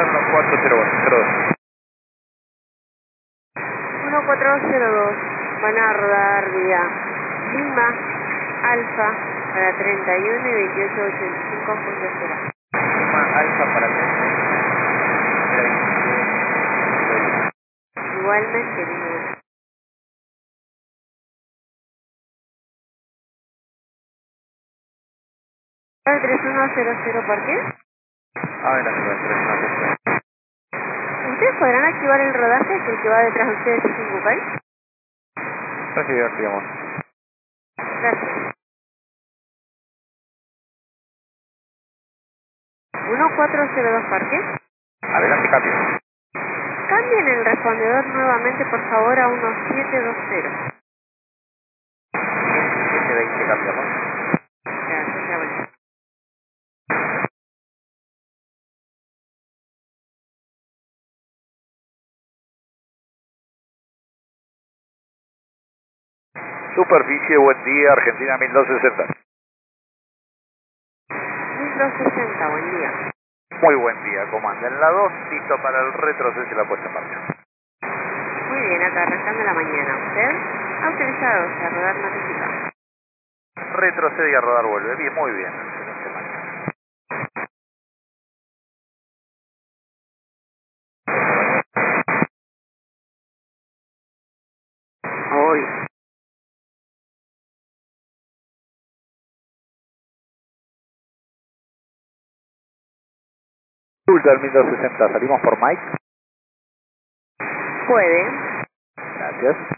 rodar 1402. 1402, van a rodar vía Lima, Alfa, para 31 y 2885 punto cero. Lima Alfa para 31. Igualmente, Lima. ¿El 3100 por qué? Adelante, 3100. ¿Ustedes podrán activar el rodaje que el que va detrás de ustedes es un Bucay? Recibido, activamos. Gracias. 1402 parque. Adelante, cambio. Cambien el respondedor nuevamente, por favor, a 1720. 1720 cambiamos. Gracias, ya voy. Superficie, buen día, Argentina 1260. 1260, buen día. Muy buen día, comanda. En la 2, listo para el retroceso y la puesta en marcha. Muy bien, acá arrancando la mañana. ¿Usted? Autorizado, a rodar notificado. Retrocede y a rodar vuelve. Bien, muy bien. Excelente marcha. Hoy. Ultra 1260, salimos por Mike. Puede. Gracias.